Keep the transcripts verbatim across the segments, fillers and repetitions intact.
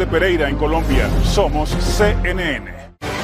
Pereira en Colombia. Somos C N N.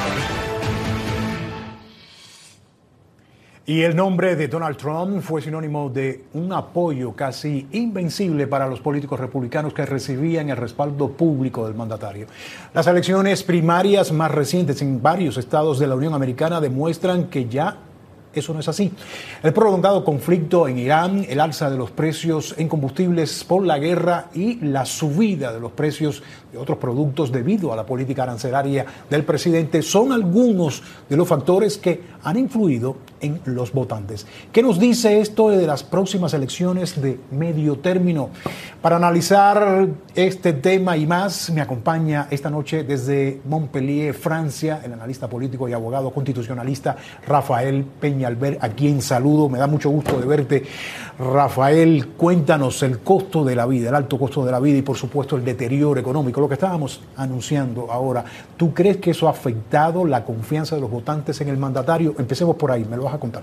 Y el nombre de Donald Trump fue sinónimo de un apoyo casi invencible para los políticos republicanos que recibían el respaldo público del mandatario. Las elecciones primarias más recientes en varios estados de la Unión Americana demuestran que ya eso no es así. El prolongado conflicto en Irán, el alza de los precios en combustibles por la guerra y la subida de los precios de otros productos debido a la política arancelaria del presidente son algunos de los factores que han influido en los votantes. ¿Qué nos dice esto de las próximas elecciones de medio término? Para analizar este tema y más, me acompaña esta noche desde Montpellier, Francia, el analista político y abogado constitucionalista Rafael Peñalver, a quien saludo. Me da mucho gusto de verte. Rafael, cuéntanos el costo de la vida, el alto costo de la vida y por supuesto el deterioro económico, lo que estábamos anunciando ahora. ¿Tú crees que eso ha afectado la confianza de los votantes en el mandatario? Empecemos por ahí, me lo vas a contar.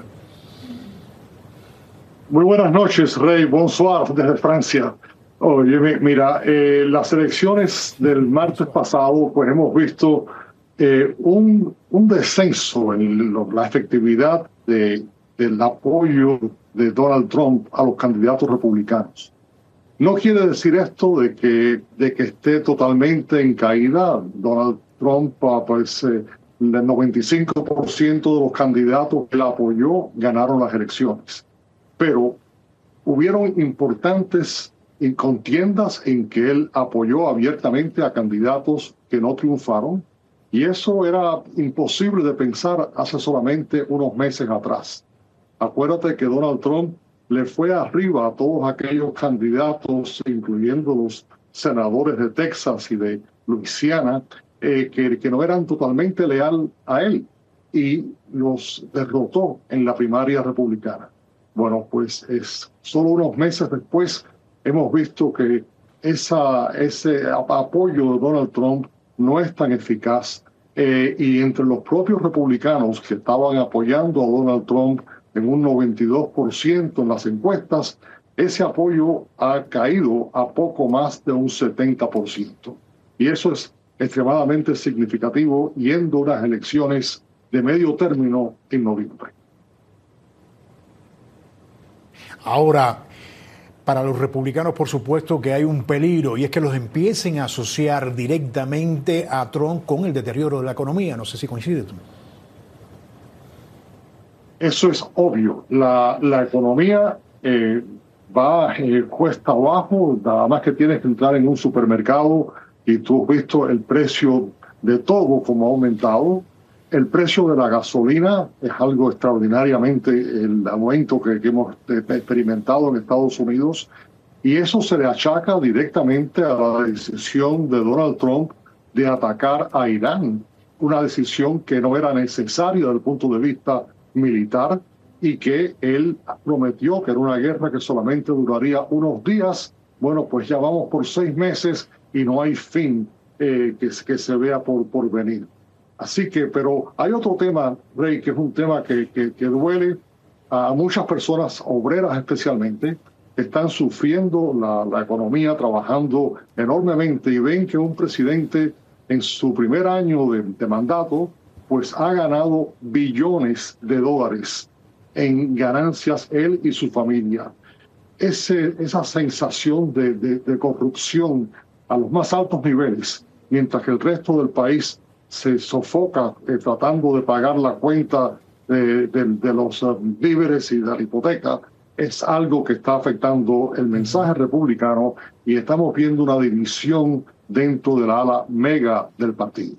Muy buenas noches, Rey. Bonsoir desde Francia. Oye, mira, eh, las elecciones del martes pasado, pues hemos visto eh, un, un descenso en lo, la efectividad de, del apoyo de Donald Trump a los candidatos republicanos. No quiere decir esto de que, de que esté totalmente en caída. Donald Trump, pues, eh, el noventa y cinco por ciento de los candidatos que él apoyó ganaron las elecciones. Pero hubieron importantes contiendas en que él apoyó abiertamente a candidatos que no triunfaron, y eso era imposible de pensar hace solamente unos meses atrás. Acuérdate que Donald Trump le fue arriba a todos aquellos candidatos, incluyendo los senadores de Texas y de Luisiana, eh, que, que no eran totalmente leal a él, y los derrotó en la primaria republicana. Bueno, pues es solo unos meses después hemos visto que esa, ese apoyo de Donald Trump no es tan eficaz, eh, y entre los propios republicanos que estaban apoyando a Donald Trump en un noventa y dos por ciento en las encuestas, ese apoyo ha caído a poco más de un setenta por ciento. Y eso es extremadamente significativo yendo a unas elecciones de medio término en noviembre. Ahora, para los republicanos, por supuesto que hay un peligro, y es que los empiecen a asociar directamente a Trump con el deterioro de la economía. No sé si coincides tú. Eso es obvio. La, la economía eh, va eh, cuesta abajo, nada más que tienes que entrar en un supermercado y tú has visto el precio de todo como ha aumentado. El precio de la gasolina es algo extraordinariamente, el aumento que, que hemos experimentado en Estados Unidos, y eso se le achaca directamente a la decisión de Donald Trump de atacar a Irán, una decisión que no era necesaria desde el punto de vista militar y que él prometió que era una guerra que solamente duraría unos días. Bueno, pues ya vamos por seis meses y no hay fin eh, que, que se vea por, por venir. Así que, pero hay otro tema, Rey, que es un tema que, que, que duele a muchas personas, obreras especialmente, que están sufriendo la, la economía, trabajando enormemente y ven que un presidente en su primer año de, de mandato, pues ha ganado billones de dólares en ganancias él y su familia. Ese, esa sensación de, de, de corrupción a los más altos niveles, mientras que el resto del país se sofoca eh, tratando de pagar la cuenta de, de, de los uh, víveres y de la hipoteca, es algo que está afectando el mensaje republicano, y estamos viendo una división dentro de la ala mega del partido.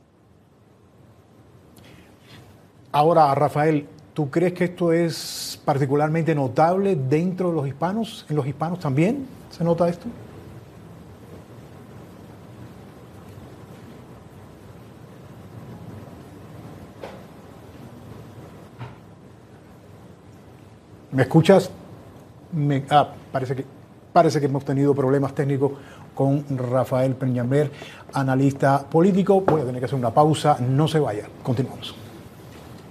Ahora, Rafael, ¿tú crees que esto es particularmente notable dentro de los hispanos? ¿En los hispanos también se nota esto? ¿Me escuchas? Me, ah, parece que, parece que hemos tenido problemas técnicos con Rafael Peñalver, analista político. Voy a tener que hacer una pausa. No se vaya. Continuamos.